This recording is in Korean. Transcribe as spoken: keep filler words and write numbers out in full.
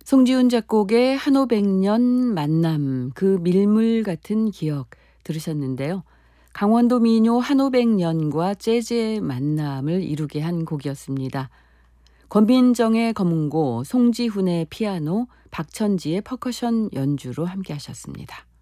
송지훈 작곡의 한오백 년 만남, 그 밀물 같은 기억 들으셨는데요. 강원도 민요 한오백 년과 재즈의 만남을 이루게 한 곡이었습니다. 권민정의 검은고, 송지훈의 피아노, 박천지의 퍼커션 연주로 함께 하셨습니다.